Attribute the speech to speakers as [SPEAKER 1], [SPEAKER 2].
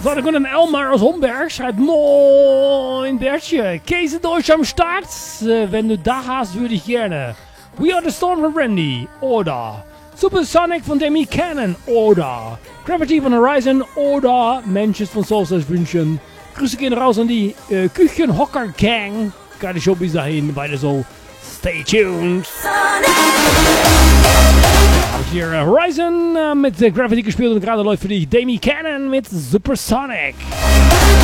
[SPEAKER 1] So, da kommt ein Elmar aus Homberg, schreibt Moin Bertje, Käse Deutsch am Start. Wenn du da hast, würde ich gerne We Are The Storm von Randy oder Supersonic von Demi Cannon oder Gravity von Horizon oder Mentions von Soulstars wünschen. Grüße gehen raus an die Küchenhocker Gang. Geile Show bis dahin, weiter so. Stay tuned. Habe ich hier Horizon mit Gravity gespielt und gerade läuft für dich Demi Cannon mit Supersonic.